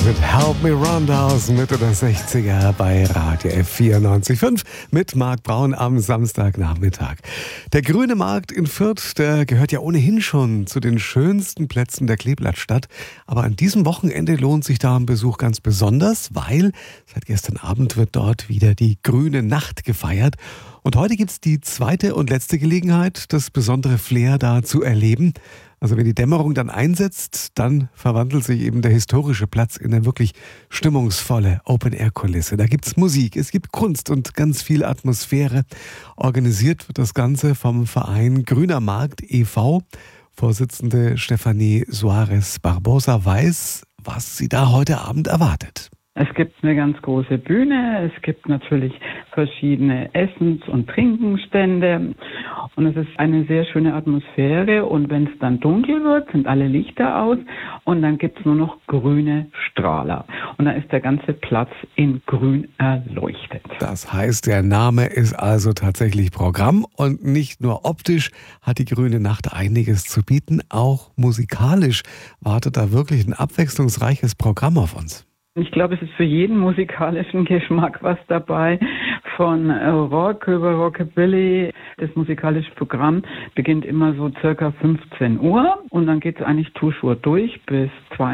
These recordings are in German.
Mit Help Me Rhonda aus Mitte der 60er bei Radio F94.5 mit Marc Braun am Samstagnachmittag. Der Grüne Markt in Fürth, der gehört ja ohnehin schon zu den schönsten Plätzen der Kleeblattstadt. Aber an diesem Wochenende lohnt sich da ein Besuch ganz besonders, weil seit gestern Abend wird dort wieder die Grüne Nacht gefeiert. Und heute gibt es die zweite und letzte Gelegenheit, das besondere Flair da zu erleben. Also wenn die Dämmerung dann einsetzt, dann verwandelt sich eben der historische Platz in eine wirklich stimmungsvolle Open-Air-Kulisse. Da gibt's Musik, es gibt Kunst und ganz viel Atmosphäre. Organisiert wird das Ganze vom Verein Grüner Markt e.V. Vorsitzende Stefanie Suarez Barbosa weiß, was sie da heute Abend erwartet. Es gibt eine ganz große Bühne, es gibt natürlich verschiedene Essens- und Trinkenstände und es ist eine sehr schöne Atmosphäre und wenn es dann dunkel wird, sind alle Lichter aus und dann gibt es nur noch grüne Strahler und dann ist der ganze Platz in grün erleuchtet. Das heißt, der Name ist also tatsächlich Programm und nicht nur optisch hat die Grüne Nacht einiges zu bieten, auch musikalisch wartet da wirklich ein abwechslungsreiches Programm auf uns. Ich glaube, es ist für jeden musikalischen Geschmack was dabei, von Rock über Rockabilly. Das musikalische Programm beginnt immer so circa 15 Uhr und dann geht es eigentlich tuschur durch bis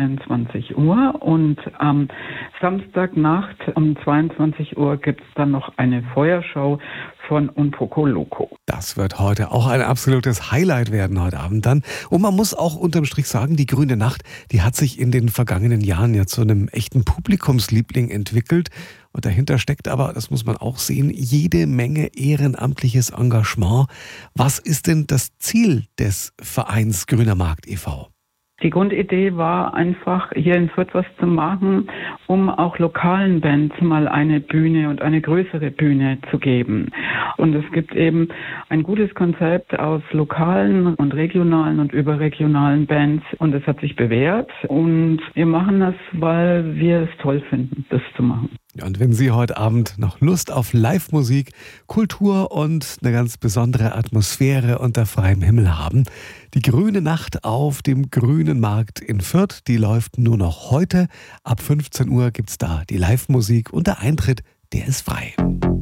22 Uhr und am Samstagnacht um 22 Uhr gibt es dann noch eine Feuershow von Un Poco Loco. Das wird heute auch ein absolutes Highlight werden heute Abend dann. Und man muss auch unterm Strich sagen, die Grüne Nacht, die hat sich in den vergangenen Jahren ja zu einem echten Publikumsliebling entwickelt. Und dahinter steckt aber, das muss man auch sehen, jede Menge ehrenamtliches Engagement. Was ist denn das Ziel des Vereins Grüner Markt e.V.? Die Grundidee war einfach, hier in Fürth was zu machen, um auch lokalen Bands mal eine Bühne und eine größere Bühne zu geben. Und es gibt eben ein gutes Konzept aus lokalen und regionalen und überregionalen Bands und es hat sich bewährt. Und wir machen das, weil wir es toll finden, das zu machen. Und wenn Sie heute Abend noch Lust auf Live-Musik, Kultur und eine ganz besondere Atmosphäre unter freiem Himmel haben, die Grüne Nacht auf dem Grünen Markt in Fürth, die läuft nur noch heute. Ab 15 Uhr gibt's da die Live-Musik und der Eintritt, der ist frei.